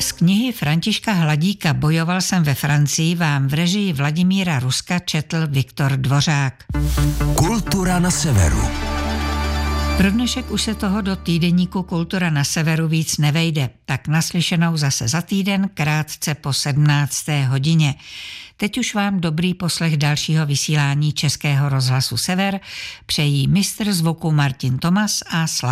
Z knihy Františka Hladíka Bojoval jsem ve Francii vám v režii Vladimíra Ruska četl Viktor Dvořák. Kultura na severu. Pro dnešek už se toho do týdeníku Kultura na severu víc nevejde, tak naslyšenou zase za týden krátce po 17. hodině. Teď už vám dobrý poslech dalšího vysílání Českého rozhlasu Sever přejí mistr zvuku Martin Tomas a